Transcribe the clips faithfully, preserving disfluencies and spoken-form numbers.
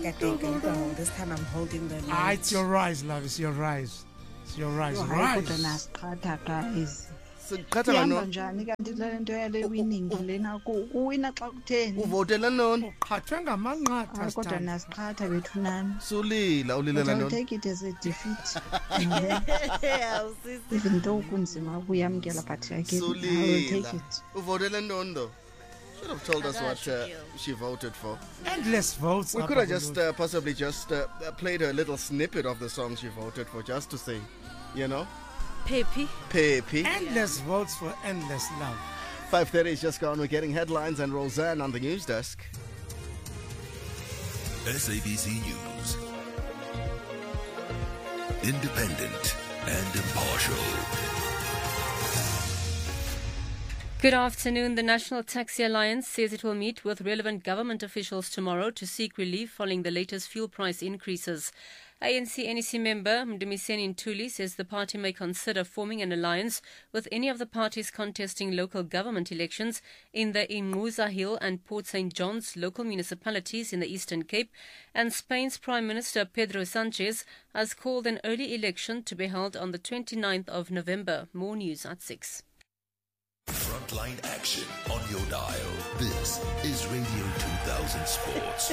This time I'm holding the light. Ah, it's your rise, love. It's your rise. It's your rise. Rise. Sihamba njani kanti le nto yale winning lena kuwina xa kutheni? Uvotela noni? Uqhathwe ngamanqatha Hayi kodwa nasiqhatha bethu nani. Sulila ulilela noni? Take it as a defeat. Even though kunzima ukuyamkela but I get I will take it. Uvotela noni though? Should have told us what uh, she voted for. Endless votes. We could have just uh, possibly just uh, played a little snippet of the song she voted for just to sing, you know? Pepe. Pepe. Endless votes for endless love. five thirty is just gone. We're getting headlines and Roseanne on the news desk. S A B C News. Independent and impartial. Good afternoon. The National Taxi Alliance says it will meet with relevant government officials tomorrow to seek relief following the latest fuel price increases. A N C N E C member Mdumiseni Ntuli says the party may consider forming an alliance with any of the parties contesting local government elections in the Inguza Hill and Port Saint John's local municipalities in the Eastern Cape. And Spain's Prime Minister Pedro Sanchez has called an early election to be held on the twenty-ninth of November. More news at six. Frontline action on your dial. This is Radio two thousand Sports.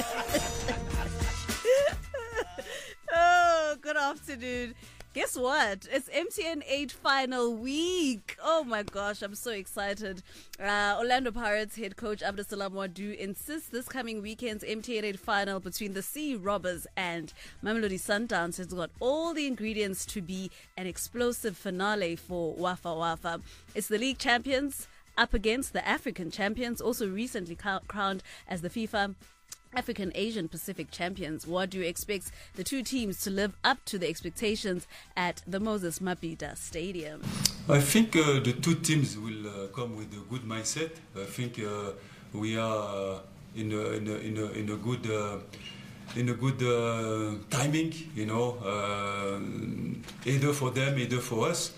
Oh, good afternoon. Guess what? It's M T N eight final week. Oh my gosh, I'm so excited. Uh, Orlando Pirates head coach Abdusalam Wadu insists this coming weekend's M T N eight final between the Sea Robbers and Mamelodi Sundowns has got all the ingredients to be an explosive finale for Wafa Wafa. It's the league champions up against the African champions, also recently crowned as the FIFA African Asian Pacific champions. Wadu expects the two teams to live up to the expectations at the Moses Mabhida Stadium. I think uh, the two teams will uh, come with a good mindset. I think uh, we are uh, in, a, in, a, in, a, in a good uh, in a good uh, timing, you know, uh, either for them, either for us.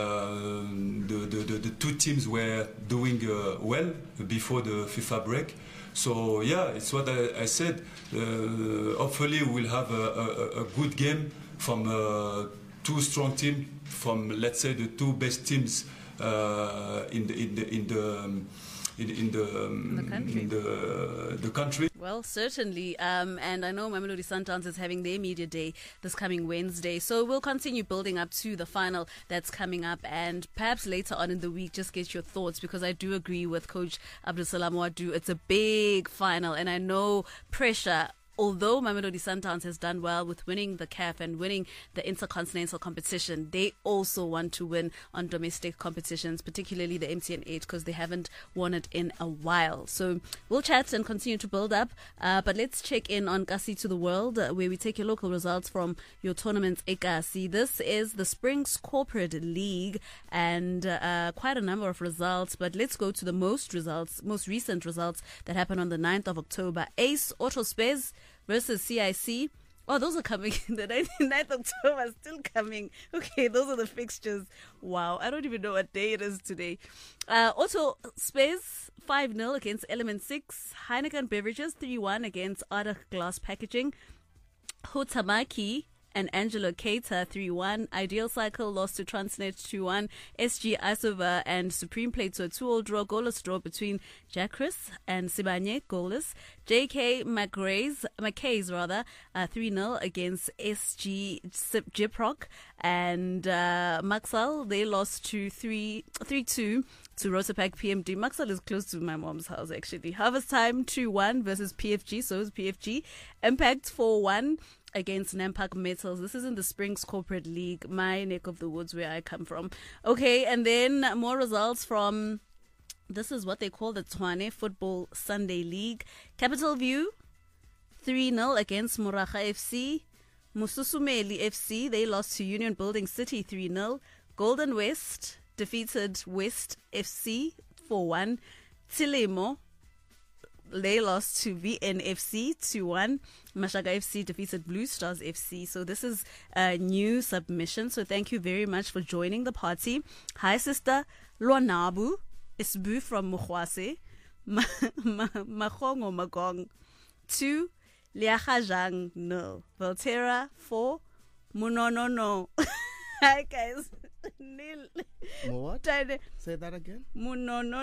Uh, the, the, the, the two teams were doing uh, well before the FIFA break. So, yeah, it's what I, I said. Uh, hopefully we'll have a, a, a good game from uh, two strong teams, from, let's say, the two best teams uh, in the in the in the um, in, in the um, in the country. In the, the country. Well, certainly. Um, and I know Mamelodi Sundowns is having their media day this coming Wednesday. So we'll continue building up to the final that's coming up. And perhaps later on in the week, just get your thoughts, because I do agree with Coach Abdusalam Wadu. It's a big final. And I know pressure. Although Mamelodi Sundowns has done well with winning the C A F and winning the intercontinental competition, they also want to win on domestic competitions, particularly the M T N eight, because they haven't won it in a while. So we'll chat and continue to build up. Uh, but let's check in on Kasi to the World, uh, where we take your local results from your tournaments. Ekasi. This is the Springs Corporate League, and uh, quite a number of results. But let's go to the most results, most recent results that happened on the ninth of October. Ace Auto Spares versus C I C. Oh, those are coming. The ninth of October is still coming. Okay, those are the fixtures. Wow, I don't even know what day it is today. Uh, Auto Space five nil against Element six. Heineken Beverages three one against Arda Glass Packaging. Hutamaki and Angelo Keita three one. Ideal Cycle lost to Transnet two one. S G Isova and Supreme Plate to a two all draw. Goalless draw between Jack Chris and Sibanye, goalless. J K McRae's, McKay's rather, uh, three nil against S G Jiproc. And uh, Maxwell, they lost to three two to Rosapack P M D. Maxwell is close to my mom's house, actually. Harvest Time two one versus P F G, so is P F G. Impact four one against Nampak Metals. This is in the Springs Corporate League, my neck of the woods where I come from. Okay, and then more results from, this is what they call the Tshwane Football Sunday League. Capital View, three nil against Muracha F C. Mususumeli F C, they lost to Union Building City three nil. Golden West defeated West F C four one. Tilemo, they lost to V N F C two one. Mashaka F C defeated Blue Stars F C. So this is a new submission. So thank you very much for joining the party. Hi, sister Luanabu Isbu from Mukhwase. Mahongo Magong. Two Liachajang, no. Volterra, four. Munono, no. Hi, guys. Nil. What? Tiny- Say that again. Munono.